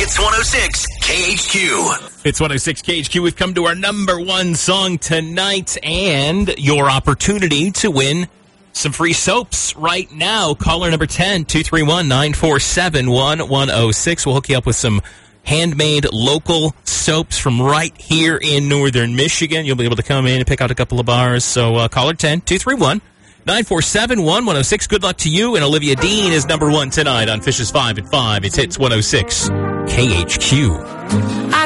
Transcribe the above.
Hits 106 KHQ. It's 106 KHQ. We've come to our number one song tonight and your opportunity to win some free soaps right now. Caller number 10, 231-947-1106. We'll hook you up with some handmade local soaps from right here in northern Michigan. You'll be able to come in and pick out a couple of bars. So caller 10, 231-947-1106. Good luck to you. And Olivia Dean is number one tonight on Fish's 5 at 5. It's Hits 106 KHQ.